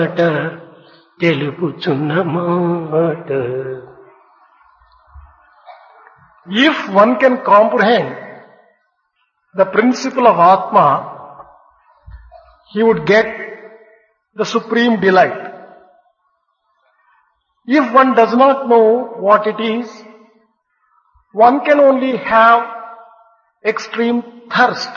తెలుపుచున్న మాట. If one can comprehend the principle of Atma, he would get the supreme delight. If one does not know what it is, one can only have extreme thirst.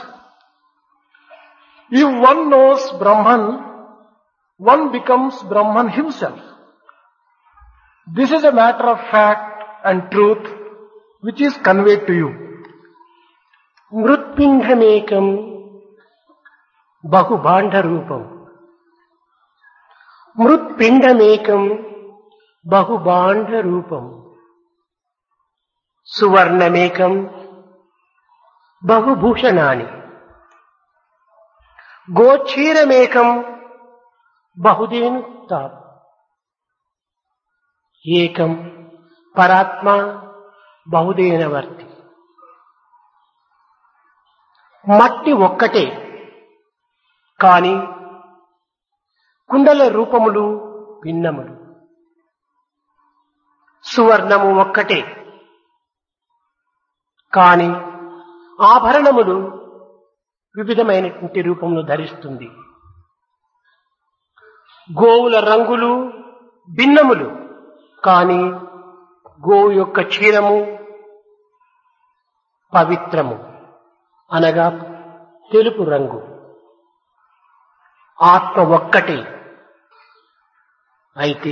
If one knows Brahman, one becomes Brahman himself. This is a matter of fact and truth which is conveyed to you. మృత్పిండమేకం బహుభాండ రూపం. మృత్పిండమేకం బహుభాండ రూపం. సువర్ణమేకం బహుభూషణాని. గోక్షీరమేకం బహుదేను తాప్. ఏకం పరాత్మ బహుదేనవర్తి. మట్టి ఒక్కటే కాని కుండల రూపములు భిన్నములు. సువర్ణము ఒక్కటే కాని ఆభరణములు వివిధమైనటువంటి రూపములు ధరిస్తుంది. గోవుల రంగులు భిన్నములు కాని గోవు యొక్క క్షీరము పవిత్రము అనగా తెలుపు రంగు. ఆత్మ ఒక్కటే అయితే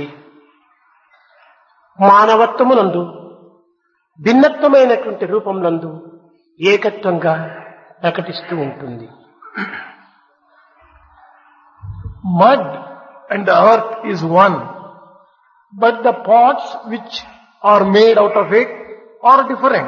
మానవత్వమునందు భిన్నత్వమైనటువంటి రూపమునందు ఏకత్వంగా ప్రకటిస్తూ ఉంటుంది. Mud and the earth is one, but the pots which are made out of it are different.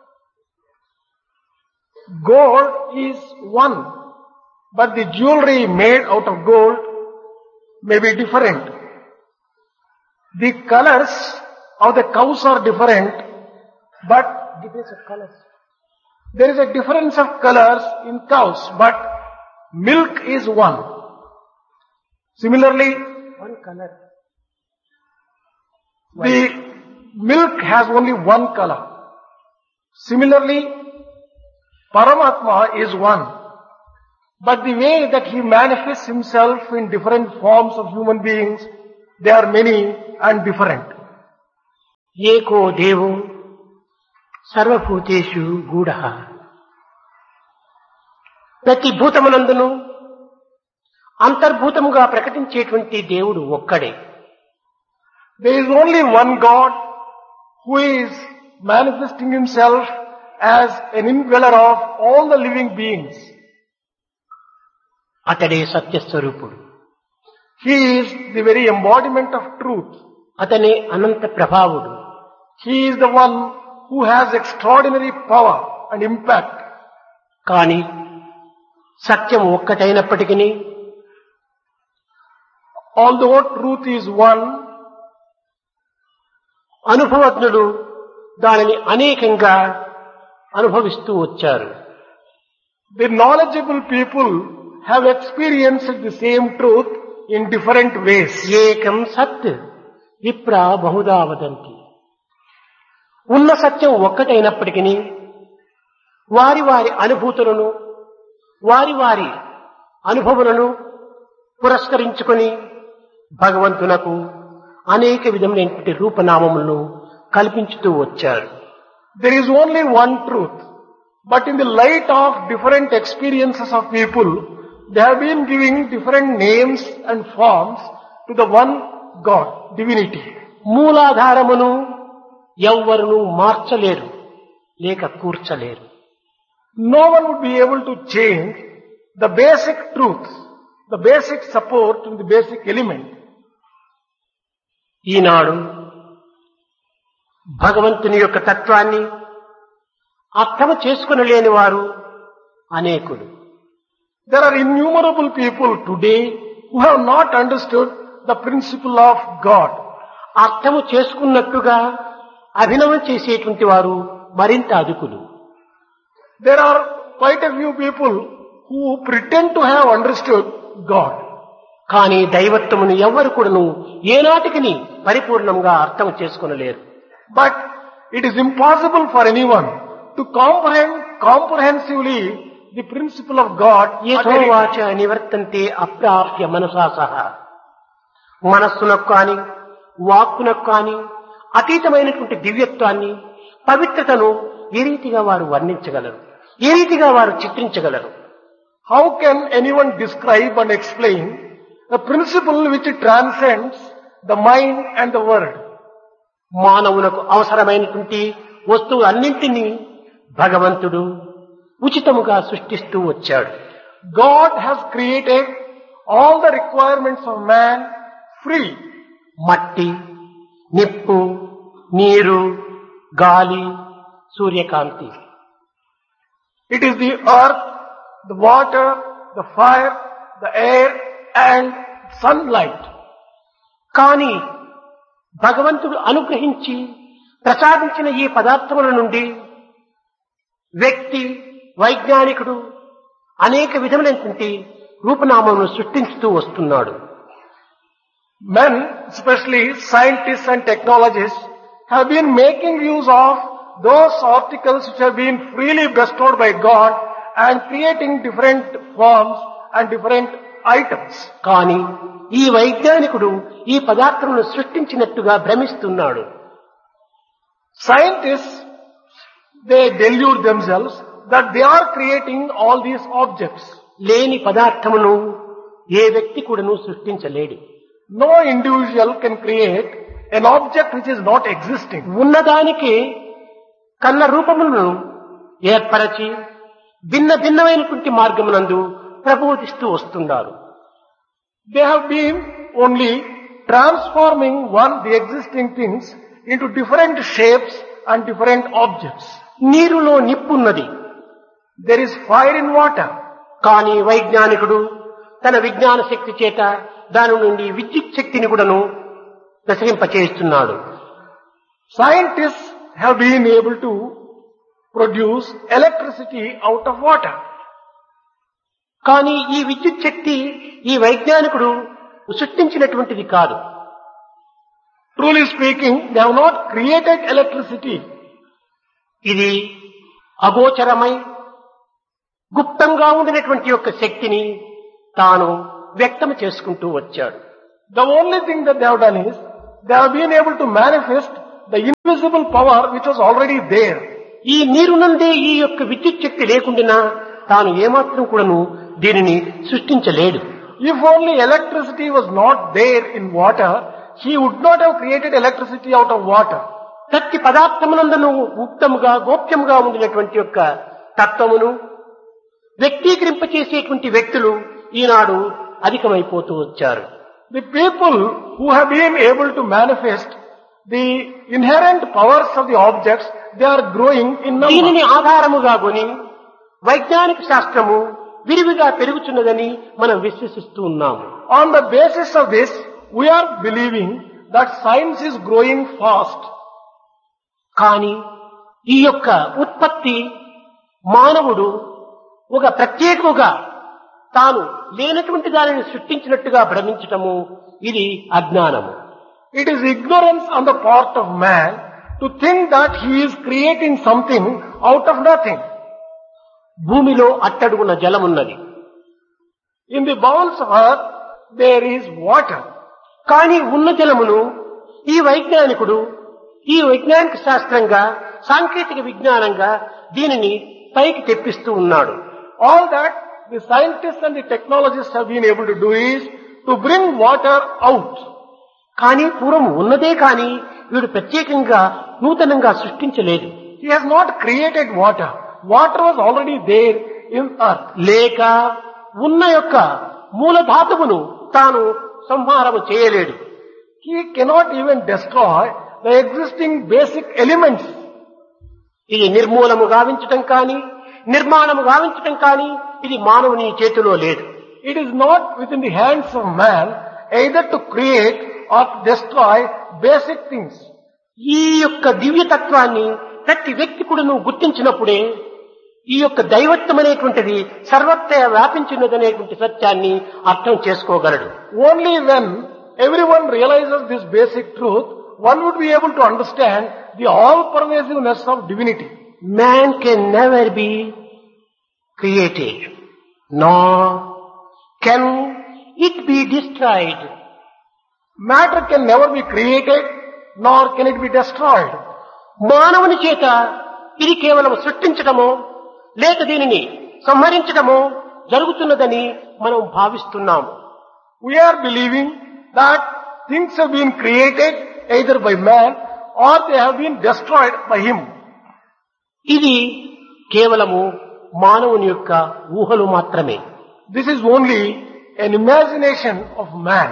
Gold is one, but the jewelry made out of gold may be different. The colors of the cows are different, but there is a difference of colors in cows, but milk is one. Similarly, one color. The milk has only one color. Similarly, Paramatma is one. But the way that he manifests himself in different forms of human beings, they are many and different. ఏకో దేవో సర్వభూతేషు గూఢః. ప్రతి భూతమునందును అంతర్భూతముగా ప్రకటించేటువంటి దేవుడు ఒక్కడే. There is only one God who is manifesting himself as an indweller of all the living beings. అతడే సత్యస్వరూపుడు. He is the very embodiment of truth. అతనే అనంత ప్రభావుడు. He is the one who has extraordinary power and impact. కానీ సత్యం ఒక్కటైనప్పటికీ although truth is one, అనుభవజ్ఞులు దానిని అనేకంగా అనుభవిస్తూ వచ్చారు. The knowledgeable people have experienced the same truth in different ways. ఏకం సత్ విప్రా బహుదా వదంతి. ఉన్న సత్యం ఒక్కటైనప్పటికీ వారి వారి అనుభూతులను వారి వారి అనుభవాలను పురస్కరించుకొని భగవంతునకు అనేక విధములైనటువంటి రూపనామములను కల్పించుతూ వచ్చారు. There is only one truth, but in the light of different experiences of people, they have been giving different names and forms to the one God, divinity. మూలాధారమును ఎవ్వరును మార్చలేరు లేక కూర్చలేరు. No one would be able to change the basic truth, the basic support and the basic element. ఈనాడు భగవంతుని యొక్క తత్వాన్ని అర్థము చేసుకొనలేని వారు అనేకులు. There are innumerable people today who have not understood the principle of God. అర్థము చేసుకున్నట్టుగా అభినవం చేసేటువంటి వారు మరింత అధికులు. There are quite a few people who pretend to have understood God. కానీ దైవత్వమును ఎవ్వరు కూడాను ఏనాటికి పరిపూర్ణంగా అర్థం చేసుకొనలేరు. But it is impossible for anyone to comprehend comprehensively the principle of God. యథోవాచ నివర్తంతే అప్రాప్య మనసా సహా. మనస్సునకు కాని వాక్కునకు కాని అతీతమైనటువంటి దివ్యత్వాన్ని పవిత్రతను ఏ రీతిగా వారు వర్ణించగలరు, ఏ రీతిగా వారు చిత్రించగలరు? How can anyone describe and explain a principle which transcends the mind and the word? మానవులకు అవసరమైనటువంటి వస్తువు అన్నింటినీ భగవంతుడు ఉచితముగా సృష్టిస్తూ వచ్చాడు. God has created all the requirements of man free. మట్టి, నిప్పు, నీరు, గాలి, సూర్యకాంతి. It is the earth, the water, the fire, the air and sunlight. కానీ భగవంతుడు అనుగ్రహించి ప్రసాదించిన ఈ పదార్థముల నుండి వ్యక్తి, వైజ్ఞానికుడు అనేక విధములైనటువంటి రూపనామములను సృష్టించుతూ వస్తున్నాడు. Men, especially scientists and technologists, have been making use of those articles which have been freely bestowed by God and creating different forms and different items. కానీ ఈ వైజ్ఞానికుడు ఈ పదార్థములను సృష్టించినట్టుగా భ్రమిస్తున్నాడు. Scientists, they delude themselves that they are creating all these objects. లేని పదార్థమును ఏ వ్యక్తి కూడాను సృష్టించలేడు. No individual can create an object which is not existing. ఉన్నదానికి కన్న రూపములను ఏర్పరచి భిన్న భిన్నమైనటువంటి మార్గమునందు ప్రబోధిస్తూ వస్తున్నారు. They have been only transforming the existing things into different shapes and different objects. నీరులో నిప్పున్నది, There is fire in water. కానీ వైజ్ఞానికుడు తన విజ్ఞాన శక్తి చేత దాని నుండి విద్యుత్ శక్తిని కూడాను ప్రసరింపచేస్తున్నాడు. Scientists have been able to produce electricity out of water. కానీ ఈ విద్యుత్ శక్తి ఈ వైజ్ఞానికుడు సృష్టించినటువంటిది కాదు. Truly speaking, they have not created electricity. ఇది అగోచరమై గుప్తంగా ఉండినటువంటి యొక్క శక్తిని తాను వ్యక్తం చేసుకుంటూ వచ్చాడు. The only thing that they have done is, they have been able to manifest the invisible power which was already there. ఈ నీరు నుండే ఈ యొక్క విద్యుత్ శక్తి లేకుండా తాను ఏమాత్రం కూడాను దీనిని సృష్టించలేడు. If only electricity was not there in water, he would not have created electricity out of water. ప్రతి పదార్థమునందును గుప్తముగా గోప్యముగా ఉండినటువంటి యొక్క తత్వమును వ్యక్తీకరింపచేసేటువంటి వ్యక్తులు ఈనాడు అధికమైపోతూ వచ్చారు. The people who have been able to manifest the inherent powers of the objects, they are growing in number. దీనిని ఆధారముగా కొని వైజ్ఞానిక శాస్త్రము విరివిగా పెరుగుతున్నదని మనం విశ్వసిస్తూ ఉన్నాము. On the basis of this, we are believing that science is growing fast. కానీ ఈ యొక్క ఉత్పత్తి మానవుడు ఒక ప్రత్యేకముగా తాను లేనటువంటి దానిని సృష్టించినట్టుగా భ్రమించటము ఇది అజ్ఞానము. It is ignorance on the part of man to think that he is creating something out of nothing. భూమిలో అట్టడుగున జలమున్నది. In the bowels of earth, there is water. కానీ ఉన్న జలమును ఈ వైజ్ఞానికుడు ఈ వైజ్ఞానిక శాస్త్రంగా సాంకేతిక విజ్ఞానంగా దీనిని పైకి తెప్పిస్తూ ఉన్నాడు. All that the scientists and the technologists have been able to do is to bring water out. కానీ పూర్వం ఉన్నదే కానీ వీడు ప్రత్యేకంగా నూతనంగా సృష్టించలేదు. He has not created water. Water was already there in earth. లేక ఉన్న యొక్క మూల ధాతువును తాను సంహారము చేయలేడు. He cannot even destroy the existing basic elements. ఇది నిర్మూలము గావించటం కానీ నిర్మాణము గావించటం కానీ ఇది మానవుని చేతిలో లేదు. It is not within the hands of man either to create or to destroy basic things. ఈ యొక్క దివ్యతత్వాన్ని ప్రతి వ్యక్తి కూడా నువ్వు గుర్తించినప్పుడే ఈ యొక్క దైవత్వం అనేటువంటిది సర్వత్రా వ్యాపించినదనేటువంటి సత్యాన్ని అర్థం చేసుకోగలడు. Only when everyone realizes this basic truth, one would be able to understand the all-pervasiveness of divinity. Man can never be created, nor can it be destroyed. Matter can never be created, nor can it be destroyed. మానవుని చేత ఇది కేవలం సృష్టించడమో లేక దీనిని సంహరించడమో జరుగుతున్నదని మనం భావిస్తున్నాము. We are believing that things have been created either by man or they have been destroyed by him. ఇది కేవలము మానవుని యొక్క ఊహలు మాత్రమే. This is only an imagination of man.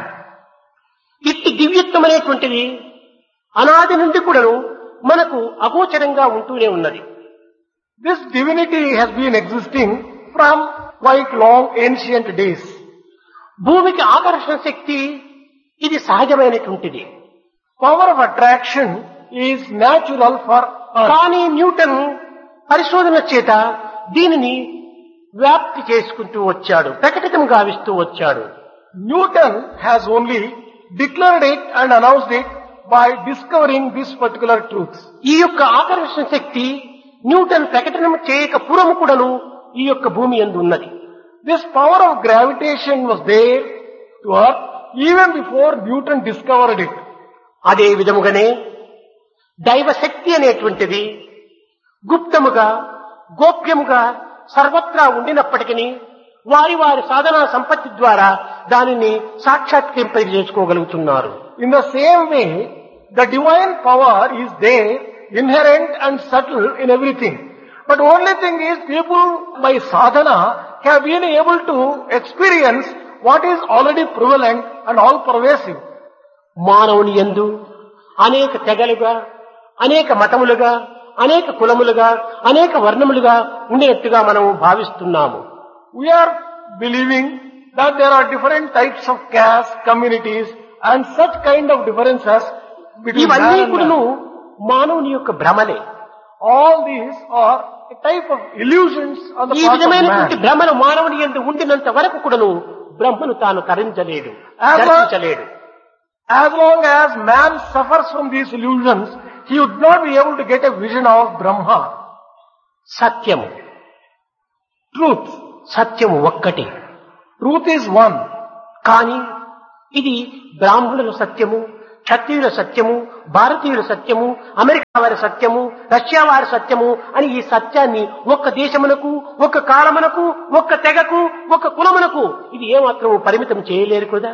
ఇట్టి దివ్యత్వం అనేటువంటిది అనాది నుండి కూడాను మనకు అగోచరంగా ఉంటూనే ఉన్నది. This divinity has been existing from quite long ancient days. భూమికి ఆకర్షణ శక్తి ఇది సహజమైనటువంటిది. Power of attraction is natural for earth. కానీ న్యూటన్ పరిశోధన చేత దీనిని వ్యాప్తి చేసుకుంటూ వచ్చాడు, ప్రకటితం గావిస్తూ వచ్చాడు. Newton has only declared it and announced it by discovering this particular truth. ఈ యొక్క ఆకర్షణ శక్తి న్యూటన్ ప్రకటన చేయక పూర్వము కూడాను ఈ యొక్క భూమి యందు ఉన్నది. This power of gravitation was there to earth even before Newton discovered it. అదే విధముగానే దైవశక్తి అనేటువంటిది గుప్తముగా గోప్యముగా సర్వత్రా ఉండినప్పటికీ వారి వారి సాధనా సంపత్తి ద్వారా దానిని సాక్షాత్కరింపజేసుకోగలుగుతున్నారు. In the same way, the divine power is there, inherent and subtle in everything. But only thing is, people by sadhana have been able to experience what is already prevalent and all pervasive. మానవుని యందు అనేక తెగలుగా, అనేక మతములుగా, అనేక కులములుగా, అనేక వర్ణములుగా ఉండేట్టుగా మనం భావిస్తున్నాము. We are believing that there are different types of castes, communities and such kind of differences between ఇవన్నీ man and కూడాను man. మానవుని యొక్క భ్రమలే. All these are a type of illusions on the ఈ part of విధమైనటువంటి man. భ్రమలు మానవుని యందు ఉండినంత వరకు కూడాను బ్రహ్మను తాను తరించలేడు, దర్శించలేడు. As long as man suffers from these illusions, he would not be able to get a vision of Brahma. సత్యము, Truth. సత్యము ఒక్కటి. Truth is one. కానీ ఇది బ్రాహ్మణుల సత్యము, క్షత్రియుల సత్యము, భారతీయుల సత్యము, అమెరికా వారి సత్యము, రష్యా వారి సత్యము అని ఈ సత్యాన్ని ఒక్క దేశమునకు, ఒక్క కాలమునకు, ఒక్క తెగకు, ఒక్క కులమునకు ఇది ఏమాత్రం పరిమితం చేయలేరు కదా.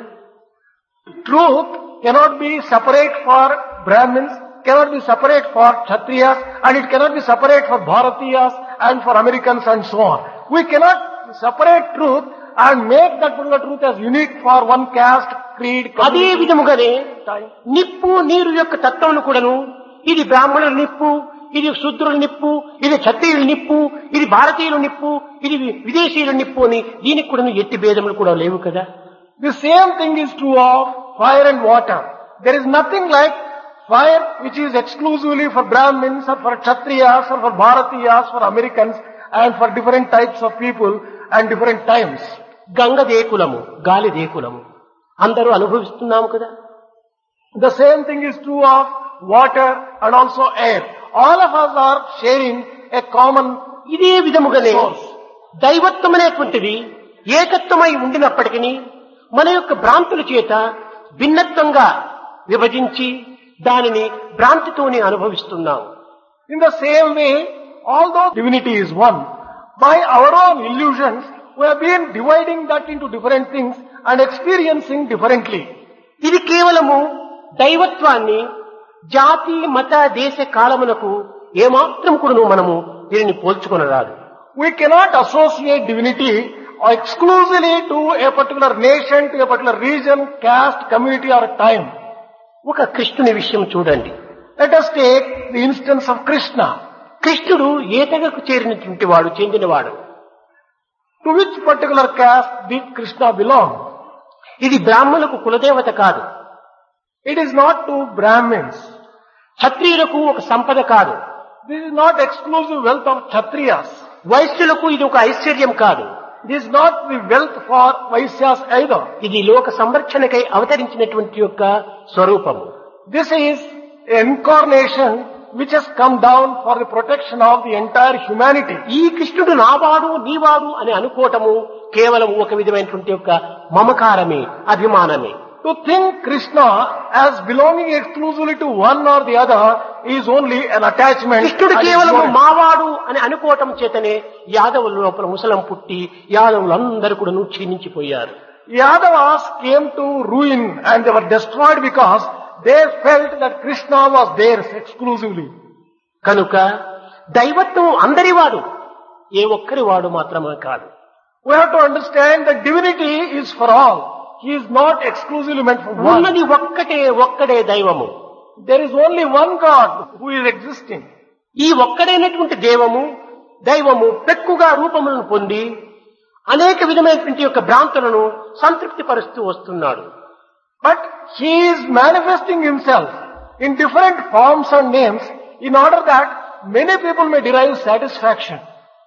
Truth cannot be separate for Brahmins, cannot be separate for Kshatriyas, and it cannot be separate for Bharatiyas and for Americans and so on. We cannot separate truth and make that particular truth as unique for one caste, creed, అదే community, విధముగానే time. నిప్పు నీరు యొక్క తత్వమును కూడాను ఇది బ్రాహ్మణుల నిప్పు, ఇది శూద్రుల నిప్పు, ఇది క్షత్రియుల నిప్పు, ఇది భారతీయుల నిప్పు, ఇది విదేశీయుల నిప్పు అని దీనికి కూడా ఎట్టి భేదములు కూడా లేవు కదా. The same thing is true of fire and water. There is nothing like fire which is exclusively for Brahmins or for Kshatriyas or for Bharatiyas, for Americans and for different types of people and different times. గంగదే కులము, గాలిదే కులము అందరూ అనుభవిస్తున్నాము కదా. The same thing is true of water and also air. All of us are sharing a common ఇదే విధముగానే source. దైవత్వం అనేటువంటిది ఏకత్వమై ఉండినప్పటికీ మన యొక్క భ్రాంతుల చేత భిన్నత్వంగా విభజించి దానిని భ్రాంతితోనే అనుభవిస్తున్నాము. In the same way, although divinity is one, by our own illusions, we have been dividing that into different things and experiencing differently. ఇది కేవలము దైవత్వాన్ని జాతి మత దేశ కాలమునకు ఏమాత్రం కూడా మనము దీనిని పోల్చుకొనరాదు. We cannot associate divinity exclusively to a particular nation, to a particular region, caste, community or time. ఒక కృష్ణుని విషయం చూడండి. Let us take the instance of Krishna. కృష్ణుడు ఏ తెగకు చేరినటువంటి వాడు, చెందినవాడు. To which particular caste did Krishna belong? ఇది బ్రాహ్మణులకు కులదేవత కాదు, It is not to Brahmins. క్షత్రియులకు ఒక సంపద కాదు, This is not exclusive wealth of Kshatriyas. వైశ్యులకు ఇది ఒక ఐశ్వర్యం కాదు. It is not the wealth for Vaisyas either. ఇది లోక సంరక్షణకై అవతరించినటువంటి యొక్క స్వరూపము. This is an incarnation which has come down for the protection of the entire humanity. ఈ కృష్ణుడు నావాడు నీవాడు అని అనుకోవటము కేవలం ఒక విధమైనటువంటి యొక్క మమకారమే, అభిమానమే. To think Krishna as belonging exclusively to one or the other is only an attachment. కృష్ణుడు కేవలం మావాడు అని అనుకోవటం చేతనే యాదవుల లోపల ముసలం పుట్టి యాదవులందరూ కూడా క్షీణించిపోయారు. Yadavas came to ruin and they were destroyed because they felt that Krishna was theirs exclusively. కనుక దైవత్వం అందరివాడు, ఏ ఒక్కరి వాడు మాత్రమే కాదు. We have to understand that divinity is for all. He is not exclusively meant for one. ఉన్నది ఒక్కడే దైవము. There is only one God who is existing. ఈ ఒక్కడైనటువంటి దైవము పెక్కుగా రూపములను పొంది అనేక విధమైనటువంటి యొక్క భ్రాంతులను సంతృప్తి పరుస్తూ వస్తున్నాడు. But he is manifesting himself in different forms and names in order that many people may derive satisfaction.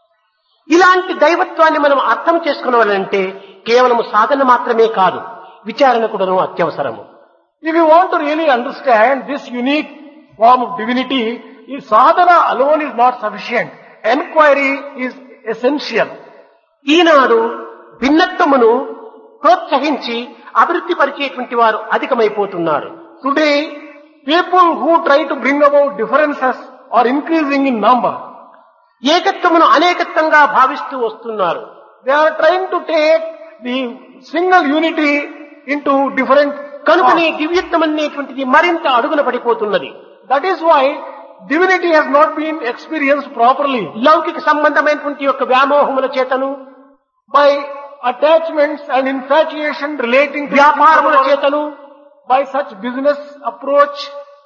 ఇలాంటి దైవత్వాన్ని మనం అర్థం చేసుకున్నామంటే కేవలం సాధన మాత్రమే కాదు, విచారణ కూడాను అత్యవసరము. If you want to really understand this unique form of divinity, sadhana alone is not sufficient. Enquiry is essential. ఈనాడు భిన్నత్వమును ప్రోత్సహించి అభివృద్ధి పరిచేటువంటి వారు అధికమైపోతున్నారు. Today, people who try to bring about differences are increasing in number. ఏకత్వమును అనేకత్వంగా భావిస్తూ వస్తున్నారు. They are trying to take the single unity into different. కనుకనే దివ్యత్వం అనేటువంటిది మరింత అడుగున పడిపోతున్నది. That is why divinity has not been experienced properly. లౌకిక సంబంధమైనటువంటి యొక్క వ్యామోహముల చేతను, by attachments and infatuation relating to వ్యాపారముల చేతను, by such business approach,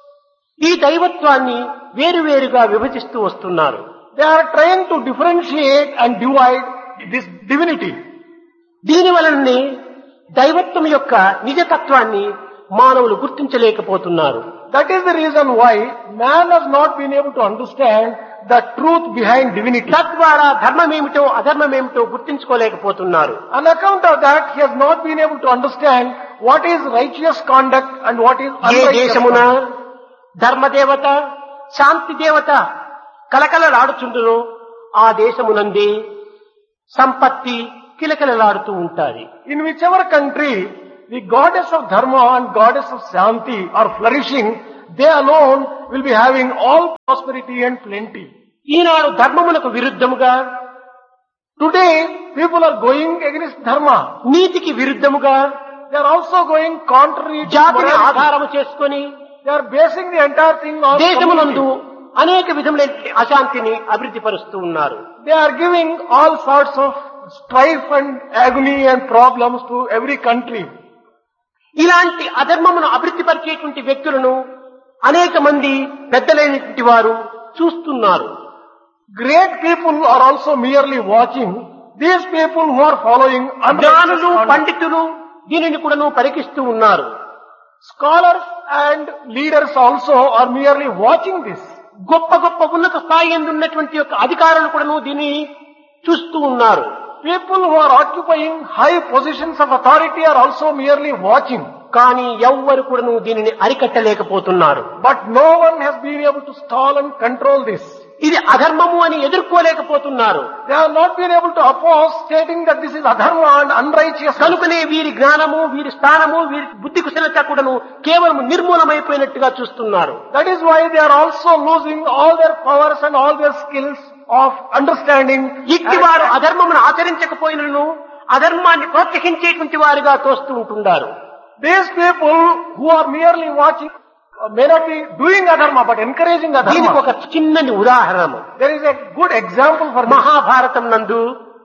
ఈ దైవత్వాన్ని వేరువేరుగా విభజిస్తూ వస్తున్నారు. They are trying to differentiate and divide this divinity. దీని వలననే దైవత్వం యొక్క నిజతత్వాన్ని మానవులు గుర్తించలేకపోతున్నారు. That is the reason why man has not been able to understand the truth behind divinity. తద్వారా ధర్మమేమిటో అధర్మమేమిటో గుర్తించుకోలేకపోతున్నారు. On account of that, he has not been able to understand what is righteous conduct and what is A unrighteous దేశమున conduct. ధర్మదేవత శాంతి దేవత కలకలలాడుచుండునో ఆ దేశమునందే సంపత్తి కిలకిలలాడుతూ ఉంటాయి. In whichever country the goddess of dharma and goddess of shanti are flourishing, they alone will be having all prosperity and plenty. Eenadu ధర్మమునకు విరుద్ధముగా, Today, people are going against dharma. నీతికి విరుద్ధముగా They are also going contrary to జాతిని morality. ఆధారము చేసుకొని They are basing the entire thing on దేశమునందు community. అనేక విధములైన అశాంతిని అభివృద్ధి పరుస్తూ ఉన్నారు. They are giving all sorts of strife and agony and problems to every country. ఇలాంటి అధర్మమును అభివృద్ధి పరిచేటువంటి వ్యక్తులను అనేక మంది పెద్దలైనటువంటి వారు చూస్తున్నారు. Great people are also merely watching. These people who are following జ్ఞానులు unrighteous conduct. పండితులు దీనిని కూడాను పరికిస్తూ ఉన్నారు. Scholars and leaders also are merely watching this. గొప్ప గొప్ప ఉన్నత స్థాయి యందు ఉన్నటువంటి యొక్క అధికారులు కూడాను దీన్ని చూస్తూ ఉన్నారు. People who are occupying high positions of authority are also merely watching. కానీ ఎవ్వరు కూడాను దీనిని అరికట్టలేకపోతున్నారు. But no one has been able to stall and control this. ఇది అధర్మము అని ఎదుర్కోలేకపోతున్నారు. They have not been able to oppose, stating that this is adharma and unrighteous. కనుకనే వీరి జ్ఞానము, వీరి స్థానము, వీరి బుద్ధి కుశలత కూడాను కేవలం నిర్మూలమైపోయినట్టుగా చూస్తున్నారు. That is why they are also losing all their powers and all their skills of understanding. ఇట్టి వారు అధర్మమును ఆచరించకపోయినను అధర్మాన్ని ప్రోత్సహించేటువంటి వారుగా తోస్తూ ఉంటున్నారు. These people who are merely watching may not be doing adharma but encouraging దీనికి adharma. ఒక చిన్నని ఉదాహరణ There is a good example for this. Mahabharatam నందు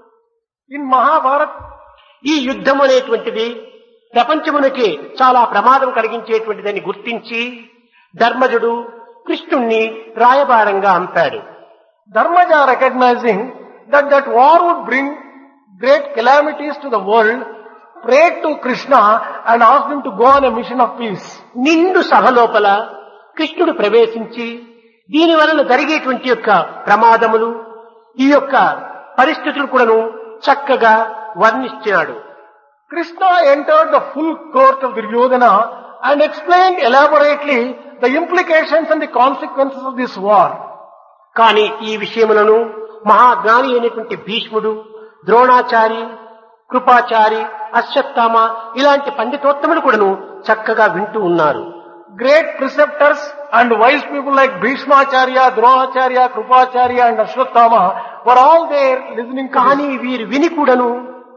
In Mahabharata, ఈ యుద్ధం అనేటువంటిది ప్రపంచమునకి చాలా ప్రమాదం కలిగించేటువంటిదని గుర్తించి ధర్మజుడు కృష్ణుణ్ణి రాయబారంగా అంపాడు. Dharmaja, recognizing that war would bring great calamities to the world, prayed to Krishna and asked him to go on a mission of peace. నిండు సభ లోపల కృష్ణుడు ప్రవేశించి దీని వలన జరిగేటువంటి యొక్క ప్రమాదములు, ఈ యొక్క పరిస్థితులు కూడాను చక్కగా వర్ణించాడు. Krishna entered the full court of Duryodhana and explained elaborately the implications and the consequences of this war. కానీ ఈ విషయములను మహాజ్ఞాని అయినటువంటి భీష్ముడు, ద్రోణాచారి, కృపాచారి, అశ్వత్థామ ఇలాంటి పండితోత్తములు కూడాను చక్కగా వింటూ ఉన్నారు. Great preceptors and wise people like Bhishmacharya, Dronacharya, Krupacharya and Ashwatthama were all there listening to కానీ వీరు విని కూడాను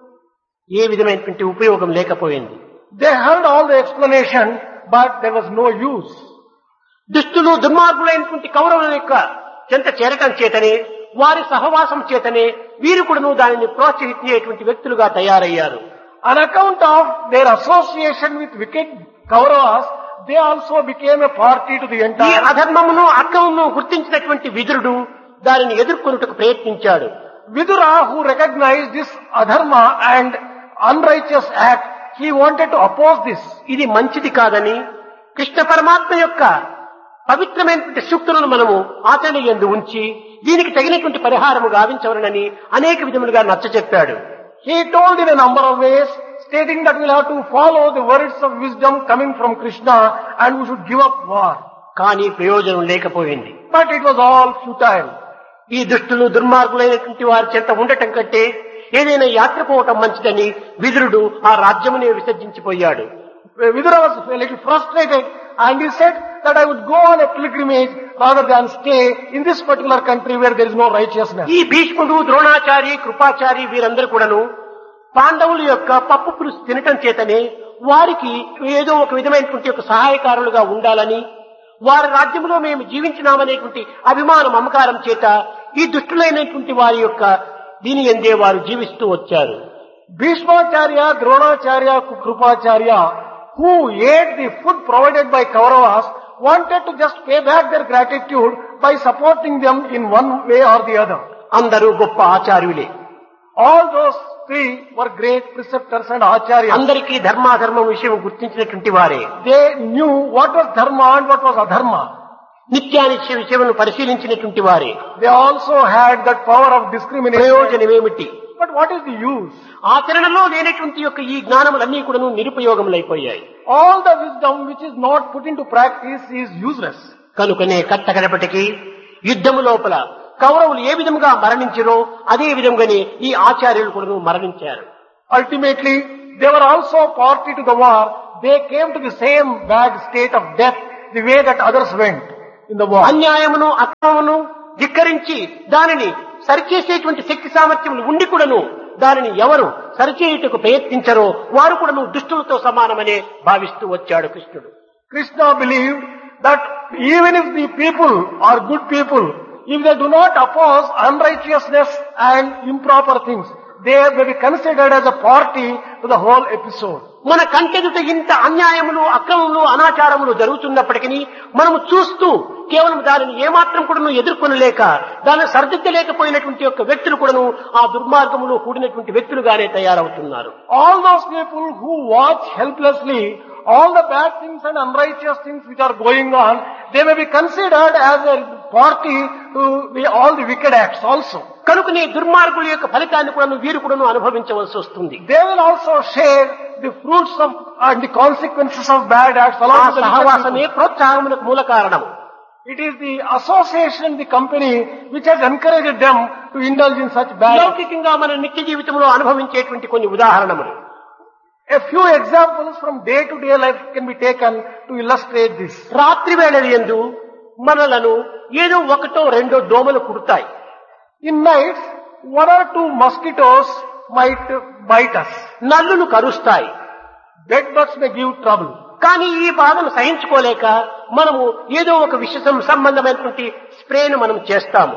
ఏ విధమైనటువంటి ఉపయోగం లేకపోయింది. They heard all the explanation, but there was no use. దుష్టులు దుర్మార్గులైనటువంటి కౌరవుల యొక్క చెంత చేరటం చేతనే, వారి సహవాసం చేతనే వీరు కూడాను దానిని ప్రోత్సహించేటువంటి వ్యక్తులుగా తయారయ్యారు. On account of their association with wicked Kauravas, they also became a party to the ఈ entire. అధర్మమును అక్రమమును గుర్తించినటువంటి విదురుడు దానిని ఎదుర్కొనుటకు ప్రయత్నించాడు. Vidura, who recognized this adharma and unrighteous act, he wanted to oppose this. ఇది మంచిది కాదని కృష్ణ పరమాత్మ యొక్క పవిత్రమైనటువంటి సూక్తులను మనము ఆచరణ యందు ఉంచి దీనికి తగినటువంటి పరిహారము గావించవలనని అనేక విధములుగా నచ్చచెప్పాడు. He told in a number of ways, stating that we'll have to follow the words of wisdom coming from Krishna and we should give up war. కానీ ప్రయోజనం లేకపోయింది. But it was all futile. ఈ దుష్టులు దుర్మార్గులైనటువంటి వారి చెంత ఉండటం కంటే ఏదైనా యాత్ర పోవటం మంచిదని విదురుడు ఆ రాజ్యమునే విసర్జించిపోయాడు. Vidura was a little frustrated and he said that I would go on a pilgrimage rather than stay in this particular country where there is no righteousness. ఈ భీష్ముడు, ద్రోణాచారి, కృపాచారి వీరందరూ కూడాను పాండవుల యొక్క పప్పు పులుసు తినటం చేతనే వారికి ఏదో ఒక విధమైనటువంటి ఒక సహాయకారులుగా ఉండాలని, వారి రాజ్యంలో మేము జీవించినామనేటువంటి అభిమాన మమకారం చేత ఈ దుష్టులైనటువంటి వారి యొక్క దీని ఎందే వారు జీవిస్తూ వచ్చారు. Bhishmacharya, Dronacharya, Krupacharya, who ate the food provided by Kauravas, wanted to just pay back their gratitude by supporting them in one way or the other. అందరూ గొప్ప ఆచార్యులే. All those three were great preceptors and acharyas. అందరికీ ధర్మాధర్మం విషయం గుర్తించినటువంటి వారే. They knew what was dharma and what was adharma. నిత్యానిత్య విషయమును పరిశీలించినటువంటి వారే. They also had that power of discrimination. ప్రయోజనమేమిటి? But what is the use? ఆచరణలో లేనటువంటి యొక్క ఈ జ్ఞానములన్నీ కూడాను నిరుపయోగములైపోయాయి. All the wisdom which is not put into practice is useless. కనుకనే కట్టకడపటికి యుద్ధము లోపల కౌరవులు ఏ విధంగా మరణించారో అదే విధంగానే ఈ ఆచార్యులు కూడా మరణించారు. Ultimately, they were also party to the war. They came to the same bad state of death the way that others went in the war. అన్యాయమును అక్రమమును ధిక్కరించి దానిని సరిచేసేటువంటి శక్తి సామర్థ్యములు ఉండి కూడాను దానిని ఎవరు సరిచేయుటకు ప్రయత్నించరో వారు కూడాను దుష్టులతో సమానమనే భావిస్తూ వచ్చాడు కృష్ణుడు. Krishna believed that even if the people are good people, if they do not oppose unrighteousness and improper things, they may be considered as a party to the whole episode. మన కంటెదుట ఇంత అన్యాయములు అక్రమములు అనాచారములు జరుగుతున్నప్పటికీ మనము చూస్తూ కేవలం దానిని ఏమాత్రం కూడా ఎదుర్కొనలేక దాన్ని సరిదిద్దలేకపోయినటువంటి యొక్క వ్యక్తులు కూడాను ఆ దుర్మార్గములు కూడినటువంటి వ్యక్తులుగానే తయారవుతున్నారు. All those people who watch helplessly all the bad things and unrighteous things which are going on, they may be considered as a party to all the wicked acts also. కనుకనే దుర్మార్గుల యొక్క ఫలితాన్ని కూడా వీరు కూడాను అనుభవించవలసి వస్తుంది. They will also share the fruits of and the consequences of bad acts along with the సహవాసమే ప్రోత్సాహములకు మూల కారణం. It is the association, the company which has encouraged them to indulge in such bad acts. లౌకికంగా మన నిత్య జీవితంలో అనుభవించేటువంటి కొన్ని ఉదాహరణలు. A few examples from day-to-day life can be taken to illustrate this. రాత్రి వేళల యందు మనలను ఏదో ఒకటో రెండో దోమలు కుడతాయి. In nights, one or two mosquitoes might bite us. నల్లులు కరుస్తాయి. Bedbugs may give trouble. కానీ ఈ బాధను సహించుకోలేక మనము ఏదో ఒక విష సంబంధమైనటువంటి స్ప్రేను మనం చేస్తాము.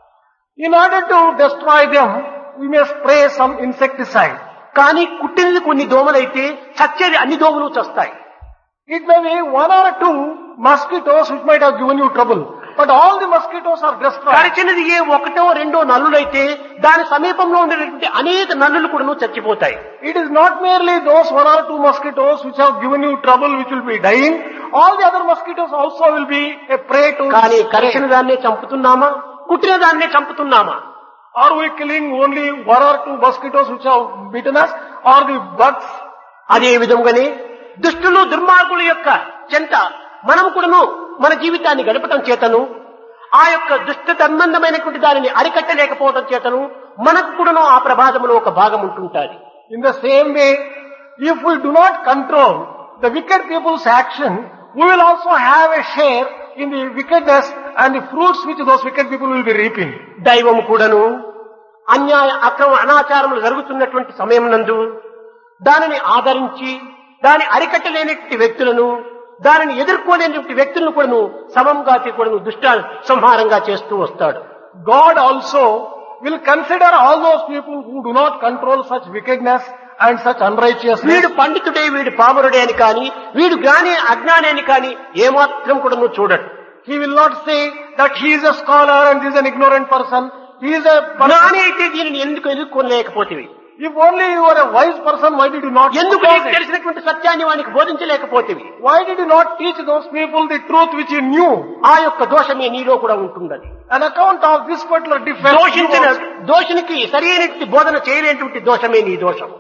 In order to destroy them, we may spray some insecticide. కానీ కుట్టినది కొన్ని దోమలైతే చచ్చేది అన్ని దోమలు చస్తాయి. It may be one or two mosquitoes which might have given you trouble, but all the mosquitoes are destroyed. కరిచినది ఏ ఒకటో రెండో నల్లులైతే దాని సమీపంలో ఉండేటువంటి అనేక నల్లులు కూడా చచ్చిపోతాయి. It is not merely those one or two mosquitoes which have given you trouble which will be dying, all the other mosquitoes also will be a prey to. కానీ కరిచిన దాన్నే చంపుతున్నామా, కుట్టిన దాన్నే చంపుతున్నామా? Are we killing only one or two mosquitoes which have bitten us, or the bugs? అదే విధంగానే దుష్టులు దుర్మార్గుల యొక్క చెంత మనం కూడాను మన జీవితాన్ని గడపటం చేతను ఆ యొక్క దుష్ట సంబంధమైనటువంటి దానిని అరికట్టలేకపోవడం చేతను మనకు కూడాను ఆ ప్రమాదంలో ఒక భాగం ఉంటుంటుంది. In the same way, if we do not control the wicked people's action, we will also have a share in the wickedness and the fruits which those wicked people will be reaping. దైవం కూడాను అన్యాయ అక్రమ అనాచారములు జరుగుతున్నటువంటి సమయం నందు దానిని ఆదరించి దాని అరికట్టలేనటువంటి వ్యక్తులను దానిని ఎదుర్కోలేనటువంటి వ్యక్తులను కూడాను సమంగా కూడాను దుష్ట సంహారంగా చేస్తూ వస్తాడు. God also will consider all those people who do not control such wickedness and such unrighteousness. వీడు పండితుడే వీడు పామరుడే అని కాని వీడు జ్ఞాని అజ్ఞాని అని కాని ఏమాత్రం కూడాను చూడడు. He will not say that he is a scholar and he is an ignorant person. He is a జ్ఞాని అయితే దీనిని ఎందుకు ఎదుర్కోలేకపోతేవి? If only you are a wise person, why did you not ఎందుకు oppose నీకు it? తెలిసినటువంటి సత్యాన్ని వానికి బోధించలేకపోతేవి? Why did you not teach those people the truth which you knew? ఆ యొక్క దోషమే నీలో కూడా ఉంటున్నది. An account of this particular defect. దోషించిన దోషునికి సరైనటువంటి బోధన చేయలేనటువంటి దోషమే నీ దోషం.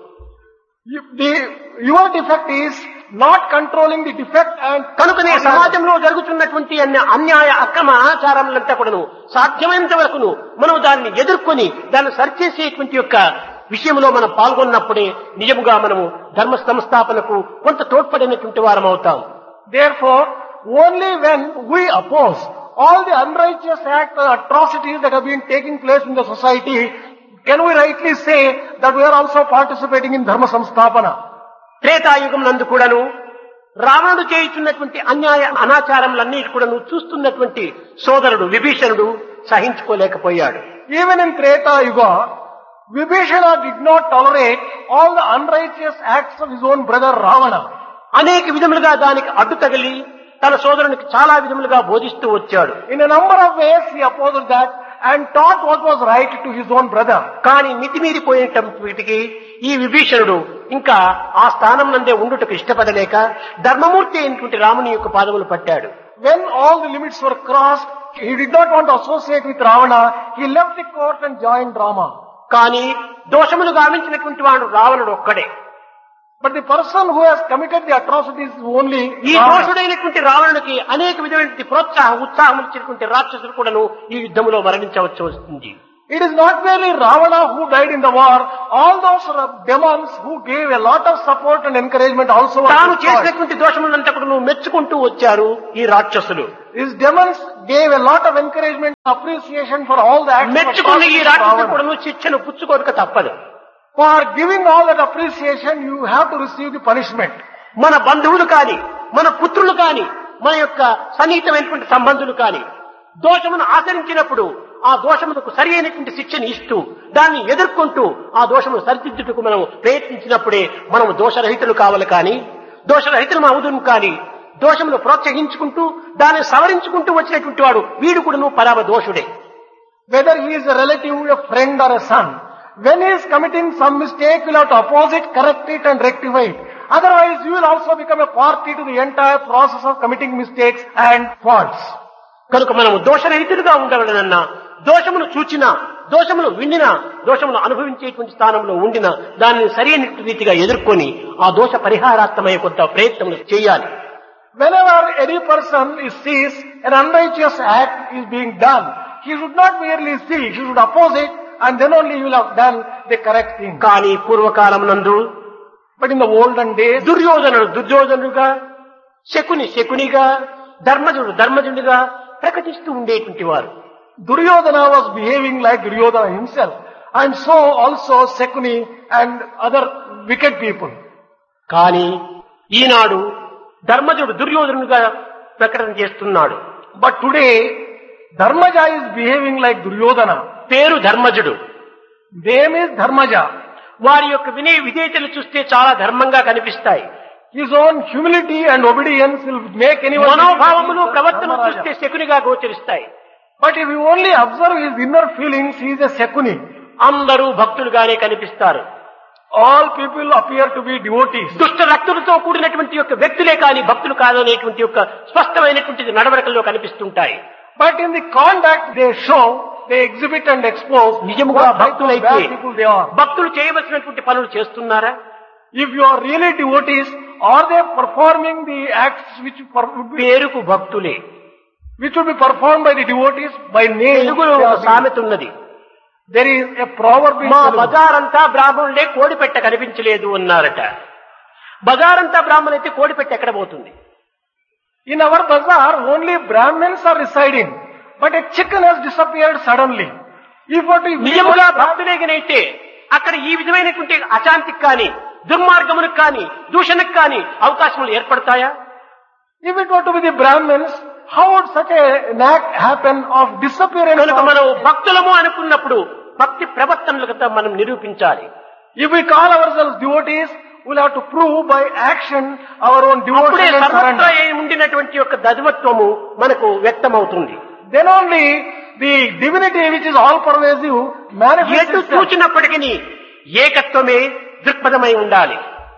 Your defect is not controlling the defect and కనుకనే సమాజంలో జరుగుతున్నటువంటి అన్యాయ అక్రమ ఆచారాలంతా కూడాను సాధ్యమైనంత వరకును మనం దాన్ని ఎదుర్కొని దాన్ని సరిచేసేటువంటి యొక్క విషయంలో మనం పాల్గొన్నప్పుడే నిజముగా మనము ధర్మ సంస్థాపనకు కొంత తోడ్పడినటువంటి వారం అవుతాం. Therefore, only when we oppose all the unrighteous acts or atrocities that have been taking place in the society, can we rightly say that we are also participating in dharma samstapana. Treta Yuga నందు కూడాను రావణుడు చేయుచున్నటువంటి అన్యాయ అనాచారములన్నీ కూడాను చూస్తున్నటువంటి సోదరుడు విభీషణుడు సహించుకోలేకపోయాడు. Even in Treta Yuga, Vibhishana did not tolerate all the unrighteous acts of his own brother Ravana. అనేక విధములుగా దానికి అడ్డు తగిలి తన సోదరునికి చాలా విధములుగా బోధిస్తూ వచ్చాడు. In a number of ways he opposed that and taught what was right to his own brother. కానీ మితిమీరిపోయేటప్పటికీ ఈ విభీషణుడు ఇంకా ఆ స్థానం నందే ఉండుటకు ఇష్టపడలేక ధర్మమూర్తి అయినటువంటి రాముని యొక్క పాదములు పట్టాడు. When all the limits were crossed, he did not want to associate with Ravana. He left the court and joined Rama. కానీ దోషములు గావించినటువంటి వాడు రావణుడు ఒక్కడే. But the person who has committed the atrocities is only ఈ Ravana. దోషుడైనటువంటి రావణునికి అనేక విధమైనటువంటి ఉత్సాహం ఇచ్చినటువంటి రాక్షసులు కూడాను ఈ యుద్ధంలో మరణించవచ్చు వస్తుంది. It is not merely Ravana who died in the war. All those demons who gave a lot of support and encouragement also were తాను destroyed. చేసినటువంటి దోషములంతా కూడా మెచ్చుకుంటూ వచ్చారు ఈ రాక్షసులు. These demons gave a lot of encouragement and appreciation for all the acts of మెచ్చుకున్న ఈ atrocities of రాక్షసులు Ravana. కూడా శిక్షను పుచ్చుకోక తప్పదు. For giving all that appreciation, you have to receive the punishment. మన బంధువులు కాని మన పుత్రులు కాని మన యొక్క సన్నిహితమైనటువంటి సంబంధులు కాని దోషమును ఆచరించినప్పుడు ఆ దోషములకు సరి అయినటువంటి శిక్షను ఇస్తూ దాన్ని ఎదుర్కొంటూ ఆ దోషమును సరిదిద్దుటకు మనం ప్రయత్నించినప్పుడే మనము దోషరహితులు కావాలి కానీ దోషరహితులు అవుదును కానీ దోషమును ప్రోత్సహించుకుంటూ దాన్ని సవరించుకుంటూ వచ్చినటువంటి వాడు వీడు కూడాను పరమ దోషుడే. Whether he is a relative, a friend or a son, when he is committing some mistake, you will have to oppose it, correct it and rectify it. Otherwise, you will also become a party to the entire process of committing mistakes and faults. కనుక మనము దోషరహితులుగా ఉండవలనన్నా దోషమును చూచినా దోషమును విండినా దోషమును అనుభవించేటువంటి స్థానంలో ఉండినా దానిని సరైన రీతిగా ఎదుర్కొని ఆ దోష పరిహారార్థమయ్యే కొంత ప్రయత్నం చేయాలి. Whenever any person sees an unrighteous act is being done, he should not merely see, he should oppose it, and then only he will have done the correct thing. కానీ పూర్వకాలం నందు But in the olden days, దుర్యోధనుడుగా శకునిగా ధర్మజుడిగా ప్రకటిస్తూ ఉండేటువంటి వారు. Duryodhana was behaving like Duryodhana himself, and so also Shakuni and other wicked people. కానీ ఈనాడు ధర్మజుడు దుర్యోధనుడుగా ప్రకటన చేస్తున్నాడు. But today, Dharmaja is behaving like Duryodhana. పేరు ధర్మజుడు, Name is Dharmaja. వారి యొక్క వినయ విధేయతలు చూస్తే చాలా ధర్మంగా కనిపిస్తాయి. His own humility and obedience will make anyone. మనోభావములు ప్రవర్తన Dharmaraja. చూస్తే శకునిగా గోచరిస్తాయి. But if you only observe his inner feelings, he is a Shakuni. అందరూ భక్తులుగానే కనిపిస్తారు. All people appear to be devotees. దుష్ట రక్తులతో కూడినటువంటి యొక్క వ్యక్తులే కానీ భక్తులు కాదనేటువంటి యొక్క స్పష్టమైనటువంటి నడవడికల్లో కనిపిస్తుంటాయి. But in the conduct they show, they exhibit and expose నిజముగా what type of భక్తులైతే bad people they are. భక్తులు చేయవలసినటువంటి పనులు చేస్తున్నారా? If you are really devotees, are they performing the acts which పేరుకు భక్తులే. would be performed by the devotees by name? తెలుగులో they ఒక are సామెత ఉన్నది. There is a proverb in మా Telugu. బజారంతా బ్రాహ్మణులే, కోడిపెట్ట కనిపించలేదు అన్నారట. బజారంతా బ్రాహ్మణులైతే కోడిపెట్ట ఎక్కడ పోతుంది? In our bazaar, only Brahmins are residing, but a chicken has disappeared suddenly. If what we నిజముగా భక్తులేగనైతే అక్కడ ఈ విధమైనటువంటి అశాంతికి కానీ దుర్మార్గములకు కానీ దూషణకు కానీ అవకాశములు ఏర్పడతాయా? if it were to be the Brahmins, how would such an act happen of disappearance? కనుక of- మనం భక్తులము అనుకున్నప్పుడు భక్తి ప్రవర్తనలకు మనం నిరూపించాలి. If we call ourselves devotees, we'll have to prove by action our own అప్పుడే devotion and సర్వత్రా surrender. ఉండినటువంటి యొక్క దైవత్వము మనకు వ్యక్తమవుతుంది. Then only the divinity which is all pervasive manifests ఎటు itself. చూచినప్పటికీ ఏకత్వమే దృక్పథమై ఉండాలి.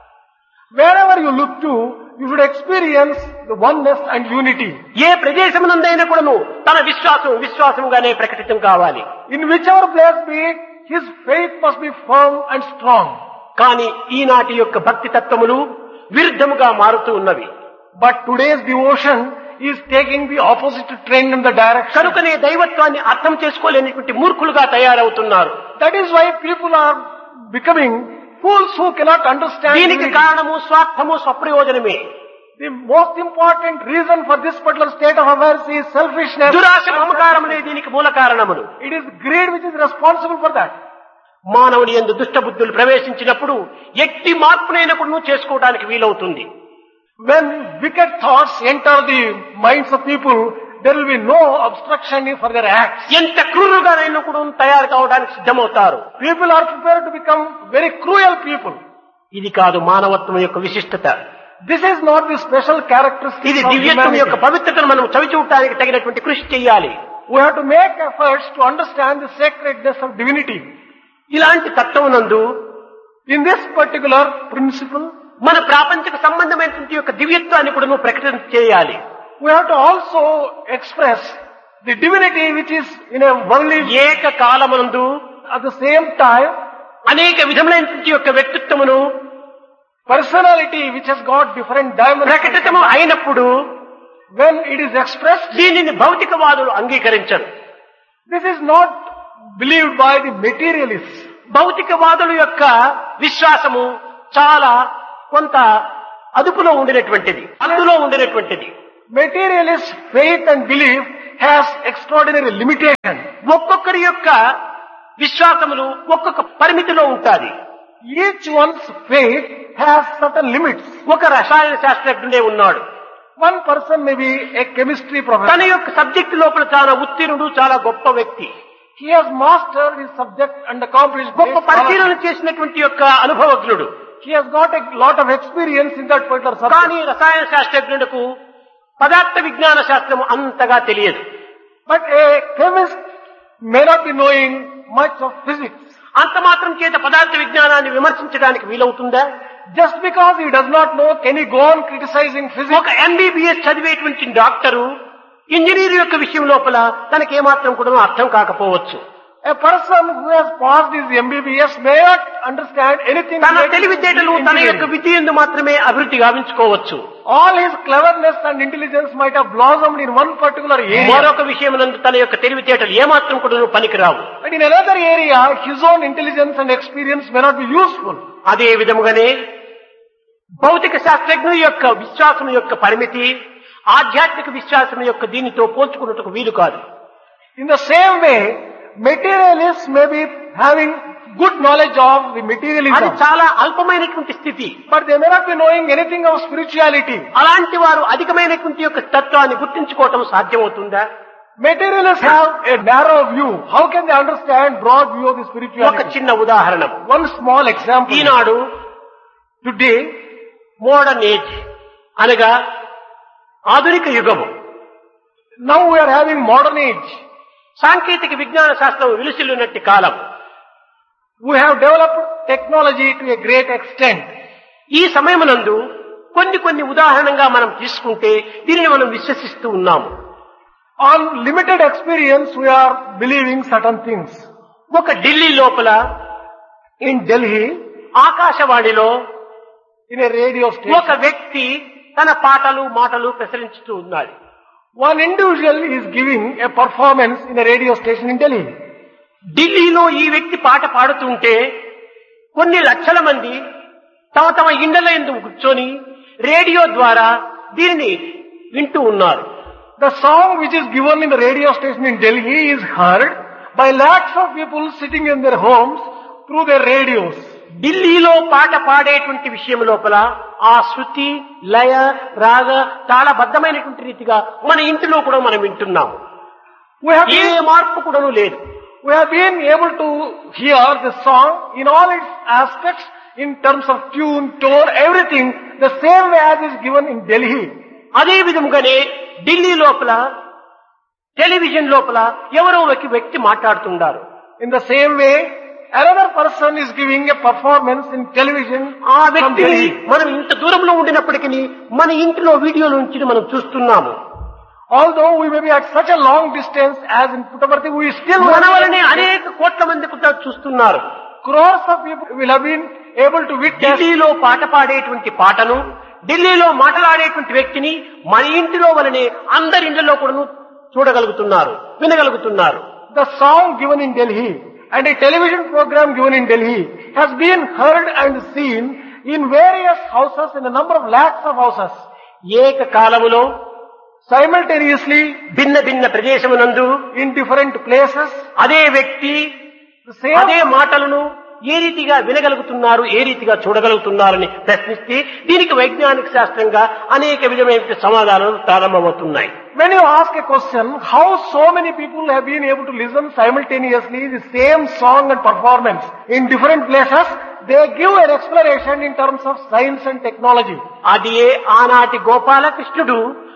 Wherever you look to, you should experience the oneness and unity. ఏ ప్రదేశమునందైనా కూడాను తన విశ్వాసంగానే ప్రకటితం కావాలి. In whichever place be it, his faith must be firm and strong. కానీ ఈనాటి యొక్క భక్తి తత్వములు విరుద్ధముగా మారుతూ ఉన్నవి. But today's devotion is taking the opposite trend in the direction. కనుకనే దైవత్వాన్ని అర్థం చేసుకోలేనటువంటి మూర్ఖులుగా తయారవుతున్నారు. That is why people are becoming fools who cannot understand దీనికి divinity. కారణము స్వార్థము స్వప్రయోజనమే. The most important reason for this particular state of affairs is selfishness. దురాశ మమకారములే దీనికి మూల కారణములు. It is greed which is responsible for that. మానవుని యందు దుష్ట బుద్ధులు ప్రవేశించినప్పుడు ఎట్టి మార్పునైనా కూడా చేసుకోవడానికి వీలవుతుంది. When wicked thoughts enter the minds of people, there will be no obstruction for their acts. ఎంత క్రూరుగానైనా కూడా తయారు కావడానికి సిద్ధమవుతారు. People are prepared to become very cruel people. ఇది కాదు మానవత్వం యొక్క విశిష్టత. This is not the special characteristic ఇది of దివ్యత్వం యొక్క humanity. పవిత్రతను మనం చవిచూడటానికి తగినటువంటి కృషి చేయాలి. We have to make efforts to understand the sacredness of divinity. ఇలాంటి తత్వమునందు In this particular principle, మన ప్రాపంచిక సంబంధమైనటువంటి యొక్క దివ్యత్వాన్ని కూడా నువ్వు ప్రకటన చేయాలి. we have to also express the divinity which is in a worldly. ఏకకాలమునందు At the same time, అనేక విధములైనటువంటి యొక్క వ్యక్తిత్వమును personality which has got different ప్రకటితము dimensions. అయినప్పుడు When it is expressed, దీనిని భౌతికవాదులు అంగీకరించరు. this is not believed by the materialists. భౌతికవాదుల యొక్క విశ్వాసము చాలా కొంత అదుపులో ఉండినటువంటిది, అందులో ఉండినటువంటిది. Materialist faith and belief has extraordinary limitation. ఒక్కొక్కరి యొక్క విశ్వాసములు ఒక్కొక్క పరిమితిలో ఉంటాది. Each one's faith has certain limits. ఒక రసాయన శాస్త్రజ్ఞుడే ఉన్నాడు. One person may be a chemistry తన professor. యొక్క సబ్జెక్టు లోపల చాలా ఉత్తీర్ణుడు, చాలా గొప్ప వ్యక్తి, He has mastered his subject and accomplished గొప్ప great పరిశీలన scholarship. చేసినటువంటి యొక్క అనుభవజ్ఞుడు. He has got a lot of experience in that particular subject. కానీ రసాయన శాస్త్రజ్ఞులకు పదార్థ విజ్ఞాన శాస్త్రము అంతగా తెలియదు. But a chemist may not be knowing much of physics. అంత మాత్రం చేత పదార్థ విజ్ఞానాన్ని విమర్శించడానికి వీలవుతుందా? Just because he does not know, can he go on criticizing physics? ఒక ఎంబీబీఎస్ చదివేటువంటి డాక్టరు ఇంజనీర్ యొక్క విషయం లోపల తనకేమాత్రం కూడా అర్థం కాకపోవచ్చు. A person who has passed his MBBS may not understand anything. తన related to తెలివితేటలు తన యొక్క engineering. విద్య యందు మాత్రమే అభివృద్ధి గావించుకోవచ్చు. All his cleverness and intelligence might have blossomed in one particular area. మరొక విషయం నందు తన యొక్క తెలివితేటలు ఏమాత్రం కూడా పనికిరావు. But in another area, his own intelligence and experience may not be useful. అదే విధముగానే భౌతిక శాస్త్రజ్ఞుల యొక్క విశ్వాసం యొక్క పరిమితి ఆధ్యాత్మిక విశ్వాసం యొక్క దీనితో పోల్చుకున్నట్టుకు వీలు కాదు. In the same way, materialists may be having good knowledge of the అది materialism, చాలా అల్పమైనటువంటి స్థితి. but they may not be knowing anything of spirituality. అలాంటి వారు అధికమైనటువంటి యొక్క తత్వాన్ని గుర్తించుకోవటం సాధ్యమవుతుందా? Materialists have a narrow view. How can they understand broad view of the ఒక spirituality? చిన్న ఉదాహరణ. One small example. ఈనాడు Today, మోడర్న్ ఏజ్ అనగా ఆధునిక యుగము, now we are having modern age. సాంకేతిక విజ్ఞాన శాస్త్రం విలుసిల్లునట్టి కాలం. We have developed technology to a great extent. ఈ సమయమునందు కొన్ని ఉదాహరణంగా మనం తీసుకుంటే దీనిని మనం విశ్వసిస్తూ ఉన్నాము. On limited experience, we are believing certain things. ఒక ఢిల్లీ లోపల In Delhi, ఆకాశవాణిలో in a radio ఒక station, వ్యక్తి తన పాటలు మాటలు ప్రసరించుతూ ఉన్నాడు. one individual is giving a performance in a radio station in Delhi. ఢిల్లీలో ఈ వ్యక్తి పాట పాడుతుంటే కొన్ని లక్షల మంది తమ తమ ఇండ్ల యందు కూర్చొని రేడియో ద్వారా దీనిని వింటూ ఉన్నారు. The song which is given in the radio station in Delhi is heard by lakhs of people sitting in their homes through their radios. ఢిల్లీలో పాట పాడేటువంటి విషయం లోపల ఆ శృతి లయ రాగ తాళబద్ధమైనటువంటి రీతిగా మన ఇంటిలో కూడా మనం వింటున్నాము. We have ఏ మార్పు కూడా లేదు. been able to hear the song in all its aspects in terms of tune, tone, everything the same way as is given in Delhi. అదే విధముగానే ఢిల్లీ లోపల టెలివిజన్ లోపల ఎవరో ఒక వ్యక్తి మాట్లాడుతున్నారు. In the same way, another person is giving a performance in television ఆ from వ్యక్తిని Delhi. మనం ఇంత దూరంలో ఉండినప్పటికీ మన ఇంటిలో వీడియో నుంచి మనం చూస్తున్నాము. Although we may be at such a long distance as in Puttaparthi, we still మన వలనే అనేక కోట్ల మంది కూడా చూస్తున్నారు. crores of people will have been able to witness. ఢిల్లీలో పాట పాడేటువంటి పాటను, ఢిల్లీలో మాట్లాడేటువంటి వ్యక్తిని మన ఇంటిలో వలనే అందరి ఇంట్లో కూడా చూడగలుగుతున్నారు, వినగలుగుతున్నారు. The song given in Delhi and a television program given in Delhi has been heard and seen in various houses, in a number of lakhs of houses. ఏక కాలములో Simultaneously, భిన్న భిన్న ప్రదేశమునందు in different places, అదే వ్యక్తి the same అదే మాటలను ఏ రీతిగా వినగలుగుతున్నారు, ఏ రీతిగా చూడగలుగుతున్నారని ప్రశ్నిస్తే దీనికి వైజ్ఞానిక శాస్త్రంగా అనేక విధమైన సమాధానాలు ప్రారంభమవుతున్నాయి. when you ask a question, how so many people have been able to listen simultaneously the same song and performance in different places, they give an explanation in terms of science and technology. అది ఆనాటి గోపాలకృష్ణుడు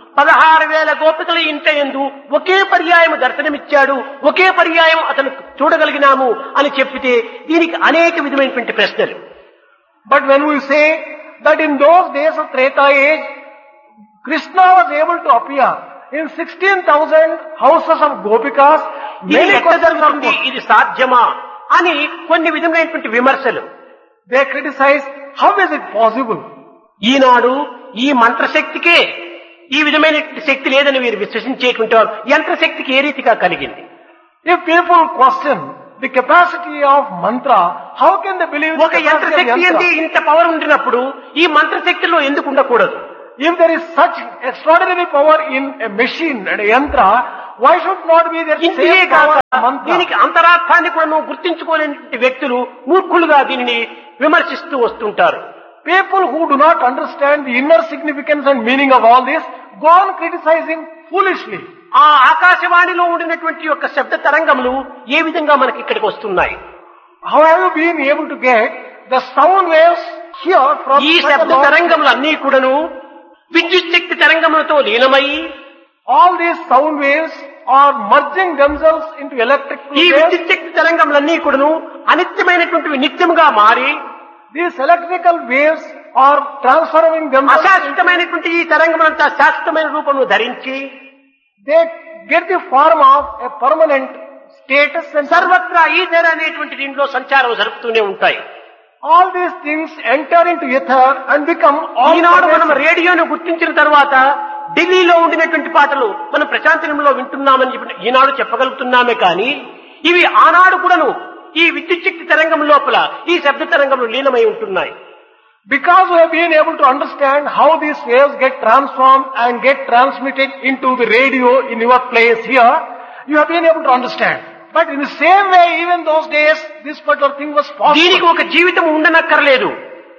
16,000 గోపికల ఇంట యందు ఒకే పర్యాయం దర్శనమిచ్చాడు, ఒకే పర్యాయం అతను చూడగలిగినాము అని చెప్పితే దీనికి అనేక విధమైనటువంటి ప్రశ్నలు. But when we say that in those days of Treta age, Krishna was able to appear in 16,000 houses of gopikas, ఇది many ఎట్లా questions are జరుగుతుంది, put. ఇది సాధ్యమా అని కొన్ని విధమైనటువంటి విమర్శలు. They criticize, how is it possible? ఈనాడు ఈ మంత్రశక్తికే ఈ విధమైన శక్తి లేదని వీరు విశ్వసించేటువంటి వారు యంత్రశక్తికి ఏ రీతిగా కలిగింది? If people question the capacity of mantra, how can they believe the ఒక capacity of యంత్రశక్తి yantra? అంటే ఇంత పవర్ ఉండినప్పుడు ఈ మంత్రశక్తిలో ఎందుకు ఉండకూడదు? If there is such extraordinary power in a machine and a yantra, why should not be there ఇంతే same కాక power in mantra? దీనికి అంతరార్థాన్ని కూడా గుర్తించుకోలేని వ్యక్తులు మూర్ఖులుగా దీనిని విమర్శిస్తూ వస్తుంటారు. People who do not understand the inner significance and meaning of all this go on criticizing foolishly. ఆ ఆకాశవాణిలో ఉండినటువంటి యొక్క శబ్ద తరంగములు ఏ విధంగా మనకి ఇక్కడికి వస్తున్నాయి? How have you been able to get the sound waves here from ఈ such a శబ్ద long తరంగములు అన్నీ కూడాను విద్యుత్ శక్తి తరంగములతో లీనమై all these sound waves are merging themselves into electric ఈ waves. విద్యుత్ శక్తి తరంగములన్నీ కూడాను అనిత్యమైనటువంటి నిత్యముగా మారి These electrical waves are transforming themselves. అశాశ్వతమైనటువంటి ఈ తరంగములంతా శాశ్వతమైన రూపమును ధరించి They get the form of a permanent status and సర్వత్రా ఈథర్ అనేటువంటి దీంట్లో సంచారం జరుపుతూనే ఉంటాయి. all these things enter into ether and become all ఈనాడు మనం pervasive. రేడియోను గుర్తించిన తర్వాత ఢిల్లీలో ఉండినటువంటి పాటలు మనం ప్రశాంతనంలో వింటున్నామని చెప్పి ఈనాడు చెప్పగలుగుతున్నామే కానీ ఇవి ఆనాడు కూడాను ఈ విద్యుత్ శక్తి తరంగం లోపల ఈ శబ్ద తరంగంలో లీనమై ఉంటున్నాయి. Because we have been able to understand how these waves get transformed and get transmitted into the radio in your place here, you have been able to understand. But in the same way, even those days, this particular thing was దీనికి possible. ఒక జీవితం ఉండనక్కర్లేదు,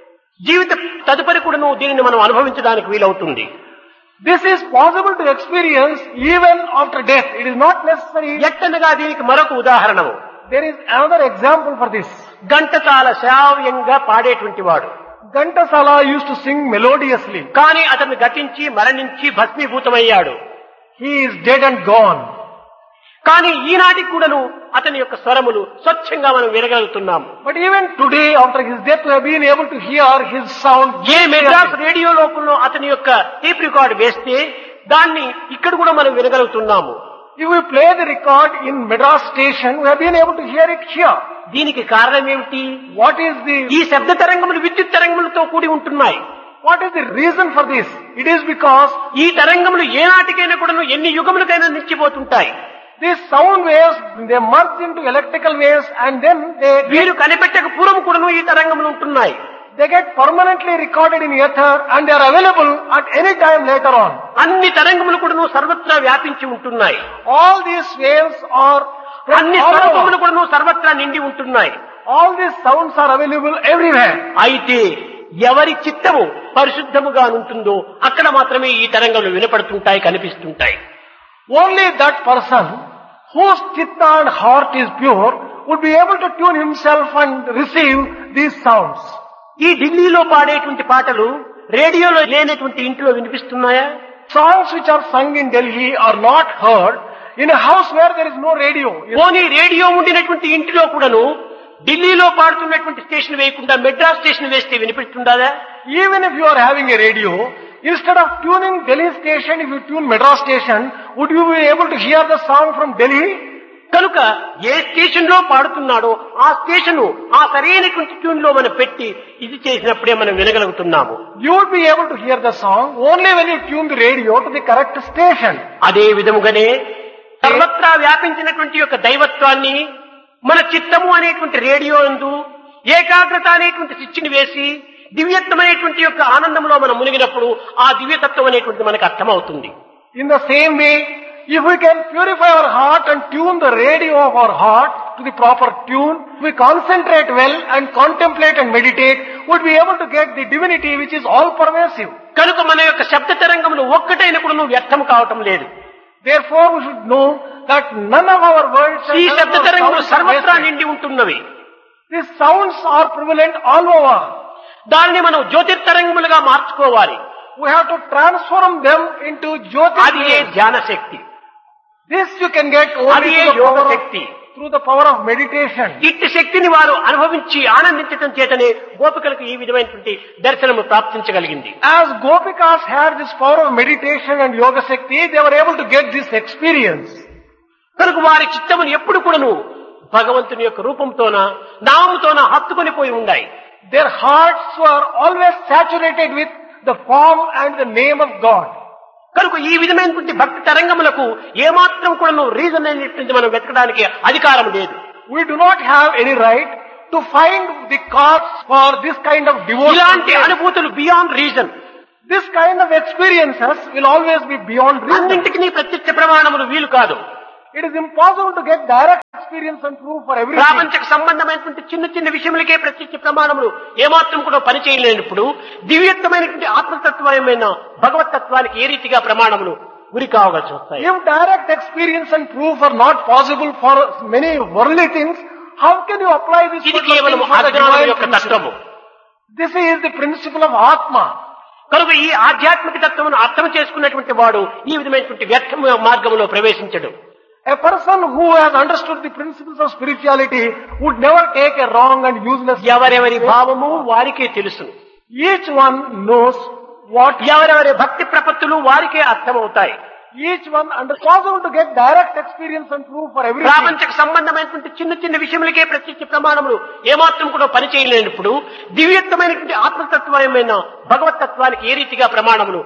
జీవిత తదుపరి కూడాను దీనిని మనం అనుభవించడానికి వీలవుతుంది. This is possible to experience even after death. It is not necessary. ఎట్టనగా దీనికి మరొక ఉదాహరణము, There is another example for this. Ghantasala శ్రావ్యంగా పాడేటువంటి వాడు, Ghantasala used to sing melodiously. కానీ అతను గతించి మరణించి భస్మీభూతమయ్యాడు. He is dead and gone. కానీ ఈనాటికి కూడాను అతని యొక్క స్వరములు స్వచ్ఛంగా మనం వినగలుగుతున్నాము. But even today, after his death, we have been able to hear his sound. A Madras radio లోపల అతని యొక్క టేప్ రికార్డ్ వేస్తే దాన్ని ఇక్కడ కూడా మనం వినగలుగుతున్నాము. If we play the record in Madras station, we have been able to hear it here. దీనికి కారణం ఏమిటి? What is ఈ శబ్ద తరంగములు విద్యుత్ తరంగములతో కూడి ఉంటున్నాయి. the reason for this? It is because ఈ తరంగములు ఏనాటికైనా కూడాను ఎన్ని యుగములకైనా నిలిచిపోతుంటాయి. these sound waves, they merge into electrical waves and then వీరు కనిపెట్టక పూర్వం కూడాను ఈ తరంగములు ఉంటున్నాయి. they get permanently recorded in ether and they are available at any time later on. అన్ని తరంగములు కూడాను సర్వత్రా వ్యాపించి ఉంటున్నాయి. All these waves are అన్ని all over. స్వరూపములు కూడాను సర్వత్రా నిండి ఉంటున్నాయి. All these sounds are available everywhere. అయితే ఎవరి చిత్తము పరిశుద్ధముగా ఉంటుందో అక్కడ మాత్రమే ఈ తరంగములు వినపడుతుంటాయి, కనిపిస్తుంటాయి. Only that person whose chitta and heart is pure would be able to tune himself and receive these sounds. ఈ ఢిల్లీలో పాడేటువంటి పాటలు రేడియోలో లేనటువంటి ఇంట్లో వినిపిస్తున్నాయా? Songs which are sung in Delhi are not heard in a house where there is no radio. పోనీ radio ఉండినటువంటి ఇంటిలో కూడాను ఢిల్లీలో పాడుతున్నటువంటి స్టేషన్ వేయకుండా మెడ్రాస్ స్టేషన్ వేస్తే వినిపిస్తుందా? Even if you are having a radio, instead of tuning Delhi station, if you tune Madras station, would you be able to hear the song from Delhi? కనుక ఏ station లో పాడుతున్నాడో ఆ స్టేషన్ ఆ సరైనటువంటి tune లో మనం పెట్టి ఇది చేసినప్పుడే మనం వినగలుగుతున్నాము. You would be able to hear the song only when you tune the radio to the correct station. అదే విధముగానే సర్వత్రా వ్యాపించినటువంటి యొక్క దైవత్వాన్ని మన చిత్తము అనేటువంటి రేడియో యందు ఏకాగ్రత అనేటువంటి స్విచ్ని వేసి దివ్యత్వమైనటువంటి యొక్క ఆనందంలో మనం మునిగినప్పుడు ఆ దివ్యతత్వం అనేటువంటి మనకు అర్థమవుతుంది. In the same way, if we can purify our heart and tune the radio of our heart to the proper tune, we concentrate well and contemplate and meditate, we'll be able to get the divinity which is all pervasive. కనుక మన యొక్క శబ్ద తరంగములు ఒక్కటైనప్పుడు వ్యర్థం కావటం లేదు. Therefore, we should know that none of our words ఈ and శబ్ద none of our తరంగములు sounds are సర్వత్రా wasted. నిండి ఉంటున్నవి. These sounds are prevalent all over. దానిని మనం జ్యోతిర్తరంగములుగా మార్చుకోవాలి. We have to transform them into Jyoti. అది ఏ ధ్యాన శక్తి, This you can get అది only A through the yoga power of- Shakti. through the power of meditation. ఇట్టి శక్తిని వారు అనుభవించి ఆనందించటం చేతనే గోపికలకు ఈ విధమైనటువంటి దర్శనము ప్రాప్తించగలిగింది. As Gopikas had this power of meditation and yoga shakti, they were able to get this experience. కనుక వారి చిత్తమును ఎప్పుడు కూడాను భగవంతుని యొక్క రూపంతోన నామముతోన హత్తుకొని పోయి ఉన్నాయి. Their hearts were always saturated with the form and the name of God. కనుక ఈ విధమైనటువంటి భక్తి తరంగములకు ఏమాత్రం కూడాను రీజన్ అనేటువంటి మనం వెతకడానికి అధికారం లేదు. We do not have any right to find the cause for this kind of ఇలాంటి devotion. అనుభూతులు beyond reason. This kind of experiences will always be beyond reason. అన్నింటికి ప్రత్యక్ష ప్రమాణములు వీలు కాదు. It is impossible to get direct experience and proof for everything. ప్రాపంచక సంబంధమైనటువంటి చిన్న చిన్న విషయములకే ప్రత్యక్ష ప్రమాణములు ఏమాత్రం కూడా పనిచేయలేనప్పుడు దివ్యత్వమైనటువంటి ఆత్మతత్వమైన భగవతత్వానికి ఏ రీతిగా ప్రమాణములు గురి కావలసి వస్తాయి. If direct experience and proof are not possible for many worldly things, how can you apply this ఇది particular కేవలం thing for the అజ్ఞానం divine యొక్క principle? తత్వము. This is the principle of Atma. కనుక ఈ ఆధ్యాత్మిక తత్వమును అర్థం చేసుకున్నటువంటి వాడు ఈ విధమైనటువంటి వ్యర్థ మార్గంలో ప్రవేశించడు. A person who has understood the principles of spirituality would never take a wrong and useless ఎవరెవరి భావము వారికే తెలుసు. Each one knows what ఎవరెవరి భక్తి ప్రపత్తులు వారికే అర్థమవుతాయి. each one and it's possible to get direct experience and proof for everything. ప్రాపంచక సంబంధమైనటువంటి చిన్న చిన్న విషయములకే ప్రత్యక్ష ప్రమాణములు ఏమాత్రం కూడా పనిచేయలేనప్పుడు దివ్యత్వమైనటువంటి ఆత్మతత్వమైన భగవతత్వానికి ఏ రీతిగా ప్రమాణములు